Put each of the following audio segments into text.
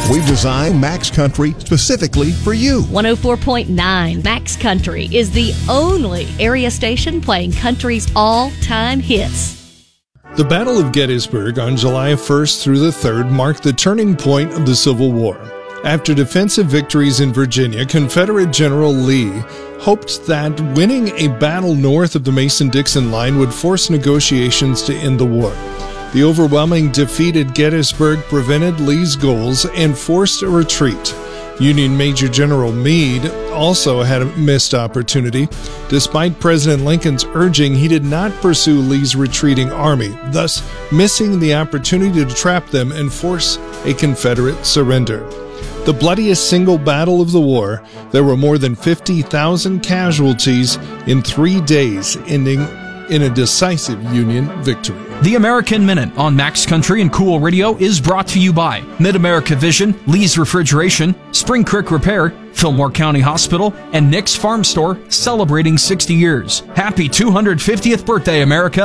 We've designed Max Country specifically for you. 104.9 Max Country is the only area station playing country's all-time hits. The Battle of Gettysburg on July 1st through the 3rd marked the turning point of the Civil War. After defensive victories in Virginia, Confederate General Lee hoped that winning a battle north of the Mason-Dixon line would force negotiations to end the war. The overwhelming defeat at Gettysburg prevented Lee's goals and forced a retreat. Union Major General Meade also had a missed opportunity. Despite President Lincoln's urging, he did not pursue Lee's retreating army, thus missing the opportunity to trap them and force a Confederate surrender. The bloodiest single battle of the war, there were more than 50,000 casualties in 3 days, ending in a decisive Union victory. The American Minute on Max Country and Cool Radio is brought to you by Mid-America Vision, Lee's Refrigeration, Spring Creek Repair, Fillmore County Hospital, and Nick's Farm Store, celebrating 60 years. Happy 250th birthday, America!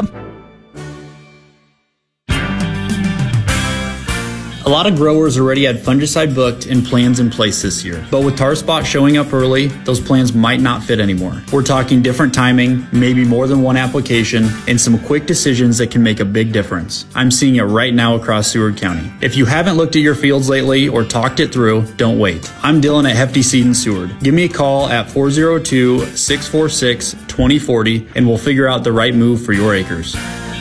A lot of growers already had fungicide booked and plans in place this year. But with Tar Spot showing up early, those plans might not fit anymore. We're talking different timing, maybe more than one application, and some quick decisions that can make a big difference. I'm seeing it right now across Seward County. If you haven't looked at your fields lately or talked it through, don't wait. I'm Dylan at Hefty Seed in Seward. Give me a call at 402-646-2040 and we'll figure out the right move for your acres.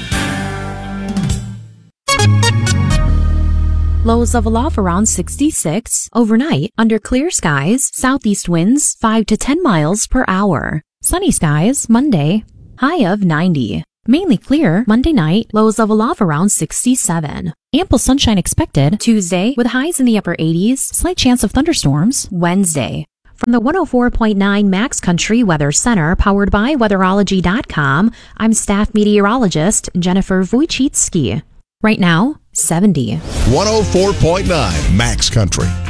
Lows of aloft around 66. Overnight, under clear skies, southeast winds 5 to 10 miles per hour. Sunny skies, Monday, high of 90. Mainly clear, Monday night, lows of aloft around 67. Ample sunshine expected, Tuesday, with highs in the upper 80s, slight chance of thunderstorms, Wednesday. From the 104.9 Max Country Weather Center, powered by Weatherology.com, I'm staff meteorologist Jennifer Wojcicki. Right now, 70. 104.9 Max Country.